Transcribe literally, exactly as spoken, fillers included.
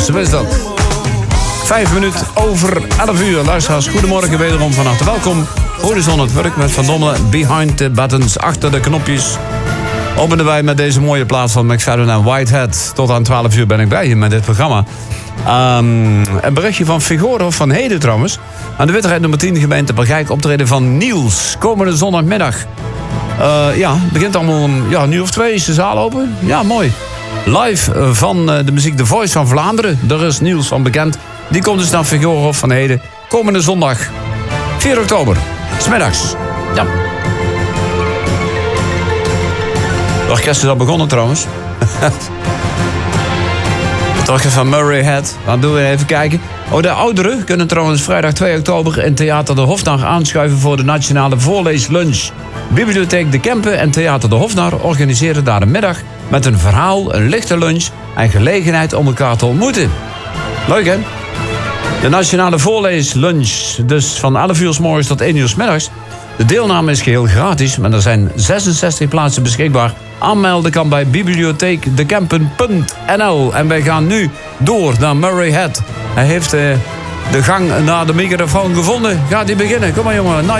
Zo is dat. Vijf minuten over elf uur. Luisteraars, goedemorgen wederom van harte welkom. Horizon het werk met Van Dommelen. Behind the buttons, achter de knopjes. Openen wij met deze mooie plaats van McFadden en Whitehead. Tot aan twaalf uur ben ik bij je met dit programma. Um, een berichtje van Figoro van heden trouwens. Aan de Witterheid nummer tien gemeente Bergijk optreden van Niels. Komende zondagmiddag. Uh, ja, het begint allemaal om ja, nu of twee. Is de zaal open? Ja, mooi. Live van uh, de muziek The Voice van Vlaanderen. Daar is Niels van bekend. Die komt dus naar Figoro van heden. Komende zondag. vier oktober. 's middags. Ja. Het orkest is al begonnen trouwens. Het orkest van Murray Head. Dan doen we even kijken. Oh, de ouderen kunnen trouwens vrijdag twee oktober in Theater de Hofnar aanschuiven voor de nationale voorleeslunch. Bibliotheek De Kempen en Theater de Hofnar organiseren daar een middag met een verhaal, een lichte lunch en gelegenheid om elkaar te ontmoeten. Leuk hè? De nationale voorleeslunch, dus van elf uur 's morgens tot één uur 's middags. De deelname is geheel gratis, maar er zijn zesenzestig plaatsen beschikbaar. Aanmelden kan bij bibliotheek de kempen punt n l. En wij gaan nu door naar Murray Head. Hij heeft uh, de gang naar de microfoon gevonden. Gaat hij beginnen? Kom maar jongen.